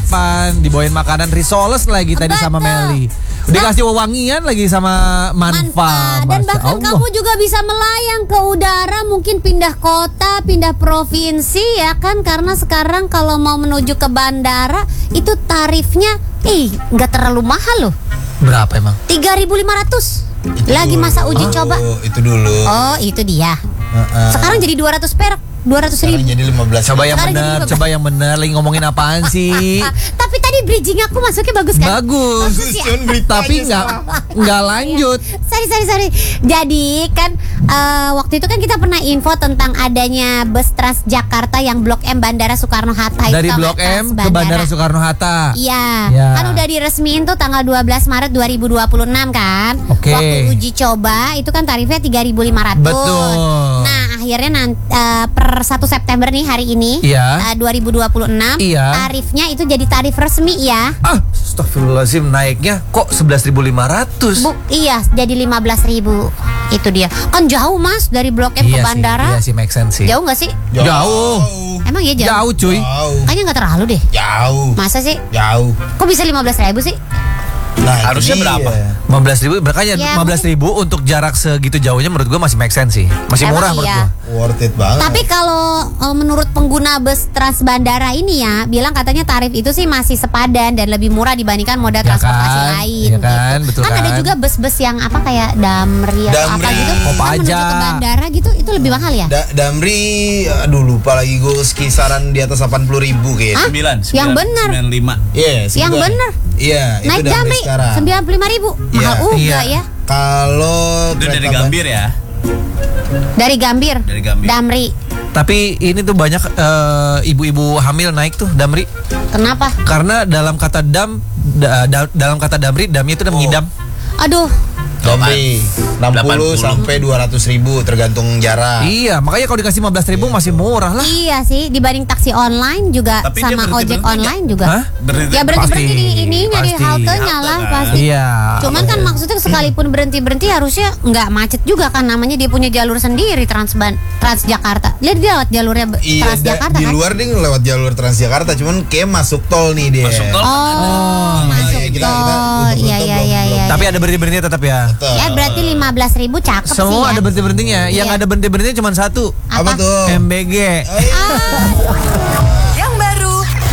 sarapan, dibawain makanan risoles lagi tadi sama Meli. Dikasih wewangian lagi sama Manfa. Dan bahkan kamu juga bisa melayang ke udara, mungkin pindah kota, pindah provinsi ya kan, karena sekarang kalau mau menuju ke bandara itu tarifnya nggak terlalu mahal loh. Berapa emang? 3.500. Lagi masa uji coba. Itu dulu. Oh, itu dia. Sekarang jadi 200 perak. 200.000. Jadi 15. Coba yang benar, lagi ngomongin apaan sih? Tapi tadi bridging aku masuknya bagus kan? Bagus ya? Tapi nggak lanjut. Sorry. Jadi kan waktu itu kan kita pernah info tentang adanya bus Transjakarta yang Blok M Bandara Soekarno Hatta. Dari Blok M ke Bandara Soekarno Hatta. Iya. Kan udah diresmiin tuh tanggal 12 Maret 2026 kan. Oke. Waktu uji coba itu kan tarifnya 3.500. Betul. Nah akhirnya per 1 September nih hari ini 2026 tarifnya itu jadi tarif resmi ya. Astagfirullahaladzim, naiknya kok 11.500? Iya, jadi 15.000. Itu dia. Kan jauh Mas dari Blok M ke bandara. Iya sih, make sense sih. Jauh gak sih? Jauh. Emang iya jauh? Jauh cuy. Kayaknya gak terlalu deh. Jauh. Masa sih? Jauh. Kok bisa 15.000 sih? Nah, harusnya berapa? 15.000, makanya Ya, 15.000 untuk jarak segitu jauhnya menurut gue masih make sense sih. Masih murah menurut gue. Worth it banget. Tapi kalau menurut pengguna bus Trans Bandara ini ya, bilang katanya tarif itu sih masih sepadan dan lebih murah dibandingkan moda transportasi lain. Iya kan, gitu. betul kan. Ada juga bus-bus yang apa kayak Damri atau apa gitu, menuju ke bandara gitu, itu lebih mahal ya? Damri, aduh lupa lagi gue, kisaran di atas 80.000 kayaknya. 9. Yang bener. 95. Iya, Yang bener. Iya, itu naik Damri 95.000. Mahal juga ya. Kalau itu dari Gambir ya. Dari Gambir. Damri. Tapi ini tuh banyak ibu-ibu hamil naik tuh Damri. Kenapa? Karena dalam kata dalam kata Damri, damnya itu udah mengidam. Aduh. Damri 60 sampai 200.000 tergantung jarak. Iya, makanya kalau dikasih 15.000 masih murah lah. Iya sih, dibanding taksi online juga. Tapi sama ojek online juga. Hah? Ya berhenti di ininya di haltenya lah pasti. Iya. Cuman kan maksudnya sekalipun berhenti harusnya nggak macet juga kan, namanya dia punya jalur sendiri Transjakarta. Lihat dia lewat jalurnya Transjakarta di kan. luar dia lewat jalur Transjakarta, cuman kayak masuk tol nih dia. Masuk tol. Masuk tol. Iya. Tapi ada berhenti-berhenti tetap ya. Ya berarti 15.000 cakep sih Semua ya. ada berhenti-berhentinya. Yang ada berhenti-berhentinya cuma satu. Apa tuh? MBG. Oh, iya.